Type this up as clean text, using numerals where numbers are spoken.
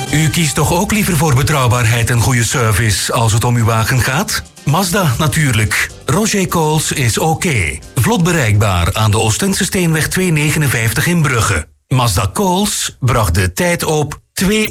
U kiest toch ook liever voor betrouwbaarheid en goede service als het om uw wagen gaat? Mazda natuurlijk. Roger Coles is oké. Vlot bereikbaar aan de Oostense Steenweg 259 in Brugge. Mazda Coles bracht de tijd op 2